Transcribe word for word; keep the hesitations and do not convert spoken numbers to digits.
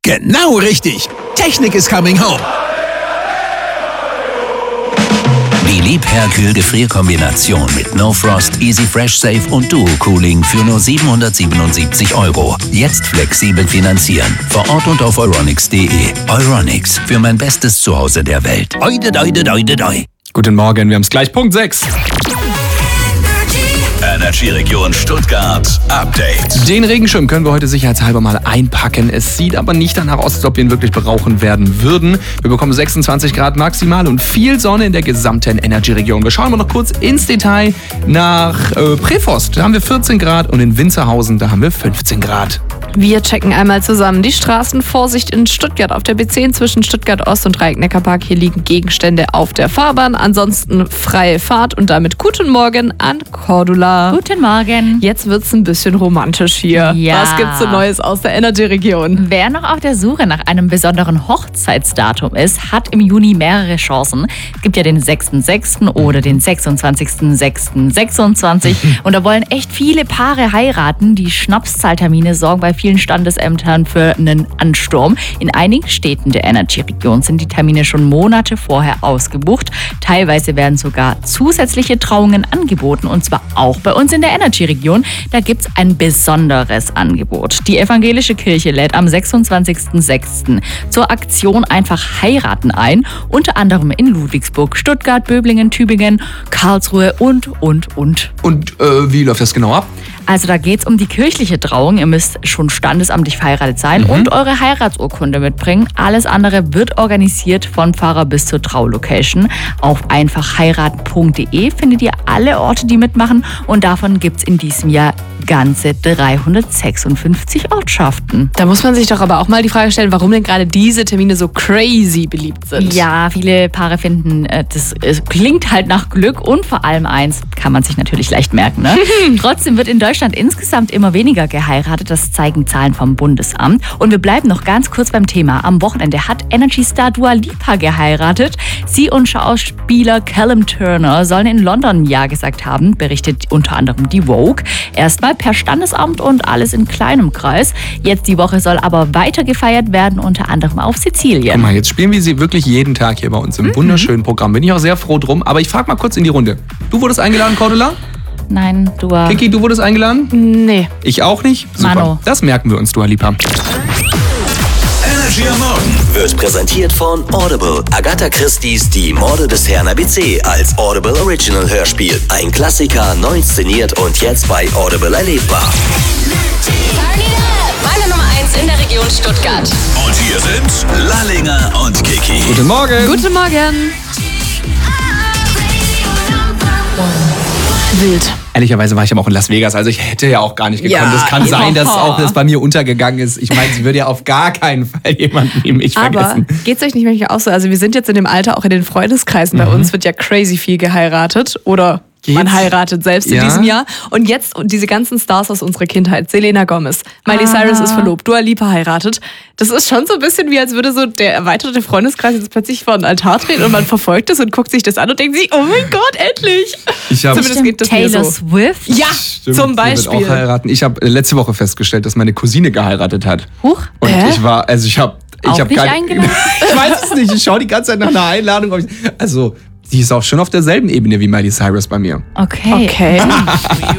Genau richtig. Technik is coming home. Die Liebherr-Kühl-Gefrierkombination mit No Frost, Easy Fresh Safe und Duo Cooling für nur siebenhundertsiebenundsiebzig Euro. Jetzt flexibel finanzieren. Vor Ort und auf euronics punkt de. Euronics, für mein bestes Zuhause der Welt. Oide, oide, oide, oide. Guten Morgen, wir haben es gleich. Punkt sechs. Energy-Region Stuttgart Update. Den Regenschirm können wir heute sicherheitshalber mal einpacken. Es sieht aber nicht danach aus, als ob wir ihn wirklich brauchen werden würden. Wir bekommen sechsundzwanzig Grad maximal und viel Sonne in der gesamten Energy-Region. Wir schauen mal noch kurz ins Detail nach äh, Prevost. Da haben wir vierzehn Grad und in Winzerhausen, da haben wir fünfzehn Grad. Wir checken einmal zusammen die Straßenvorsicht in Stuttgart auf der B zehn zwischen Stuttgart Ost und Dreieck-Neckarpark. Hier liegen Gegenstände auf der Fahrbahn. Ansonsten freie Fahrt und damit guten Morgen an Cordula. Guten Morgen. Jetzt wird's ein bisschen romantisch hier. Ja. Was gibt's so Neues aus der Energy-Region? Wer noch auf der Suche nach einem besonderen Hochzeitsdatum ist, hat im Juni mehrere Chancen. Es gibt ja den sechsten sechsten oder den sechsundzwanzigsten sechsten sechsundzwanzig. Und da wollen echt viele Paare heiraten. Die Schnapszahltermine sorgen bei vielen Standesämtern für einen Ansturm. In einigen Städten der Energy-Region sind die Termine schon Monate vorher ausgebucht. Teilweise werden sogar zusätzliche Trauungen angeboten, und zwar auch bei uns in der Energy-Region. Da gibt es ein besonderes Angebot. Die evangelische Kirche lädt am sechsundzwanzigsten sechsten zur Aktion Einfach heiraten ein. Unter anderem in Ludwigsburg, Stuttgart, Böblingen, Tübingen, Karlsruhe und, und, und. Und äh, wie läuft das genau ab? Also da geht es um die kirchliche Trauung. Ihr müsst schon standesamtlich verheiratet sein Mhm. und eure Heiratsurkunde mitbringen. Alles andere wird organisiert von Pfarrer bis zur Traulocation. Auf einfach heiraten punkt de findet ihr alle Orte, die mitmachen. Und davon gibt es in diesem Jahr ganze dreihundertsechsundfünfzig Ortschaften. Da muss man sich doch aber auch mal die Frage stellen, warum denn gerade diese Termine so crazy beliebt sind. Ja, viele Paare finden, äh, das es klingt halt nach Glück und vor allem eins, kann man sich natürlich leicht merken. Ne? Trotzdem wird in Deutschland insgesamt immer weniger geheiratet. Das zeigen Zahlen vom Bundesamt. Und wir bleiben noch ganz kurz beim Thema. Am Wochenende hat Energy-Star Dua Lipa geheiratet. Sie und Schauspieler Callum Turner sollen in London Ja gesagt haben, berichtet unter anderem die Vogue. Erstmal per Standesamt und alles in kleinem Kreis. Jetzt die Woche soll aber weiter gefeiert werden, unter anderem auf Sizilien. Guck mal, jetzt spielen wir sie wirklich jeden Tag hier bei uns im Mhm. wunderschönen Programm. Bin ich auch sehr froh drum. Aber ich frage mal kurz in die Runde. Du wurdest eingeladen, Cordula? Nein, Dua. Kiki, du wurdest eingeladen? Nee. Ich auch nicht? Super. Mano. Das merken wir uns, Dua Lipa. Energy am Morgen wird präsentiert von Audible. Agatha Christie's Die Morde des Herrn A B C als Audible Original Hörspiel. Ein Klassiker, neu inszeniert und jetzt bei Audible erlebbar. Meine Nummer eins in der Region Stuttgart. Und hier sind Lallinger und Kiki. Guten Morgen. Guten Morgen. Wild. Ehrlicherweise war ich aber auch in Las Vegas, also ich hätte ja auch gar nicht gekonnt. Ja, Es kann sein, dass ja. auch das bei mir untergegangen ist. Ich meine, sie würde ja auf gar keinen Fall jemanden wie mich Aber vergessen. geht's euch nicht manchmal auch so? Also wir sind jetzt in dem Alter, auch in den Freundeskreisen bei uns wird ja crazy viel geheiratet oder Geht's? man heiratet selbst Ja. in diesem Jahr. Und jetzt und diese ganzen Stars aus unserer Kindheit, Selena Gomez, Miley Cyrus ist verlobt, Dua Lipa heiratet. Das ist schon so ein bisschen wie, als würde so der erweiterte Freundeskreis jetzt plötzlich vor den Altar treten und man verfolgt es und guckt sich das an und denkt sich, oh mein Gott, endlich! Ich hab- Zumindest geht das mir Taylor so. Swift. Ja, Stimmt, zum sie wird Beispiel. auch heiraten. Ich habe letzte Woche festgestellt, dass meine Cousine geheiratet hat. Huch. Und Hä? ich war, also ich habe, ich Auch habe nicht gar eingeladen? Ich weiß es nicht. Ich schaue die ganze Zeit nach einer Einladung. ob ich- Also, die ist auch schon auf derselben Ebene wie Miley Cyrus bei mir. Okay. Okay.